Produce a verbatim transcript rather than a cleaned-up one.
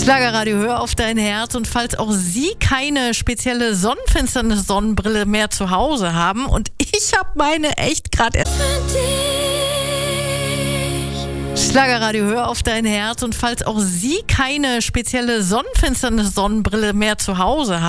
Schlagerradio, hör auf dein Herz. Und falls auch Sie keine spezielle Sonnenfinsternis-Sonnenbrille mehr zu Hause haben, und ich habe meine echt gerade erst. Schlagerradio, hör auf dein Herz. Und falls auch Sie keine spezielle Sonnenfinsternis-Sonnenbrille mehr zu Hause haben,